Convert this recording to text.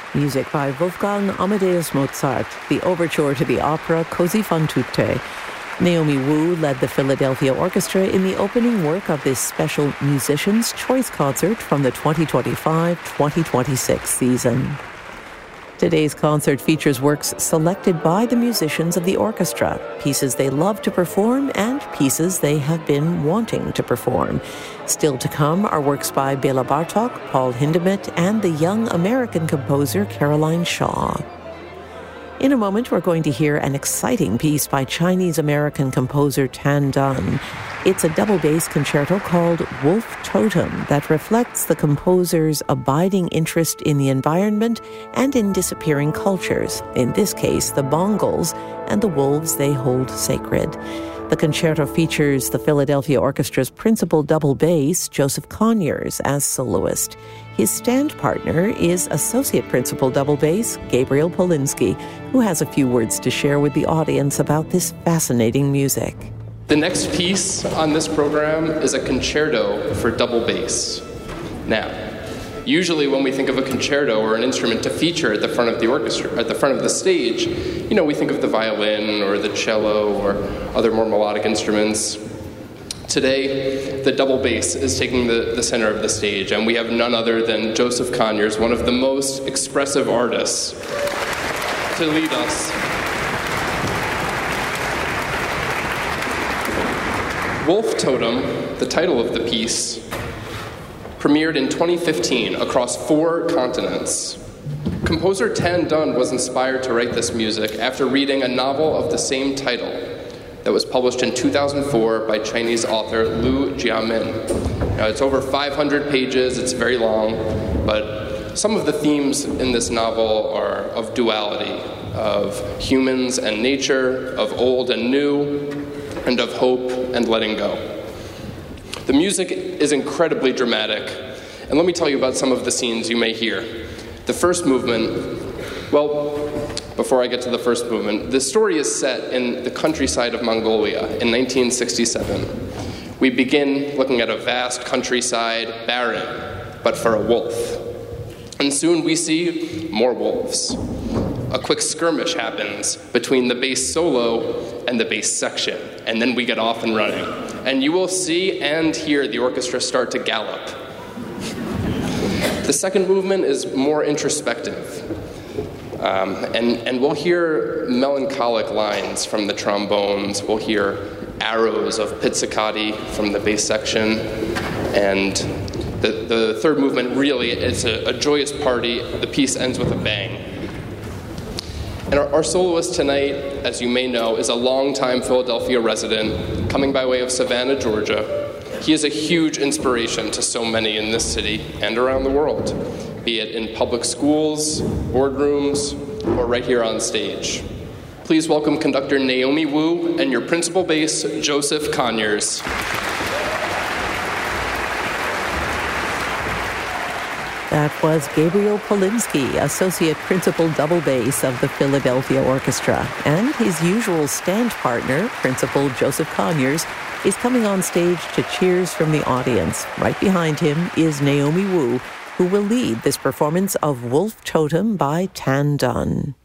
Music by Wolfgang Amadeus Mozart, the overture to the opera Così fan tutte. Naomi Wu led the Philadelphia Orchestra in the opening work of this special Musicians' Choice Concert from the 2025-2026 season. Today's concert features works selected by the musicians of the orchestra, pieces they love to perform and pieces they have been wanting to perform. Still to come are works by Bela Bartok, Paul Hindemith, and the young American composer Caroline Shaw. In a moment, we're going to hear an exciting piece by Chinese-American composer Tan Dun. It's a double bass concerto called Wolf Totem that reflects the composer's abiding interest in the environment and in disappearing cultures, in this case, the Mongols and the wolves they hold sacred. The concerto features the Philadelphia Orchestra's principal double bass, Joseph Conyers, as soloist. His stand partner is associate principal double bass, Gabriel Polinsky, who has a few words to share with the audience about this fascinating music. The next piece on this program is a concerto for double bass. Now, usually when we think of a concerto or an instrument to feature at the front of the orchestra, at the front of the stage, we think of the violin or the cello or other more melodic instruments. Today, the double bass is taking the center of the stage, and we have none other than Joseph Conyers, one of the most expressive artists, to lead us. Wolf Totem, the title of the piece, premiered in 2015 across 4 continents. Composer Tan Dun was inspired to write this music after reading a novel of the same title that was published in 2004 by Chinese author Liu Jiamin. Now, it's over 500 pages, it's very long, but some of the themes in this novel are of duality, of humans and nature, of old and new, and of hope and letting go. The music is incredibly dramatic, and let me tell you about some of the scenes you may hear. The first movement, before I get to the first movement, the story is set in the countryside of Mongolia in 1967. We begin looking at a vast countryside, barren, but for a wolf. And soon we see more wolves. A quick skirmish happens between the bass solo and the bass section, and then we get off and running. And you will see and hear the orchestra start to gallop. The second movement is more introspective, and we'll hear melancholic lines from the trombones. We'll hear arrows of pizzicati from the bass section, and the third movement really is a joyous party. The piece ends with a bang. And our soloist tonight, as you may know, is a longtime Philadelphia resident, coming by way of Savannah, Georgia. He is a huge inspiration to so many in this city and around the world, be it in public schools, boardrooms, or right here on stage. Please welcome conductor Naomi Wu and your principal bass, Joseph Conyers. That was Gabriel Polinsky, Associate Principal Double Bass of the Philadelphia Orchestra. And his usual stand partner, Principal Joseph Conyers, is coming on stage to cheers from the audience. Right behind him is Naomi Wu, who will lead this performance of Wolf Totem by Tan Dun.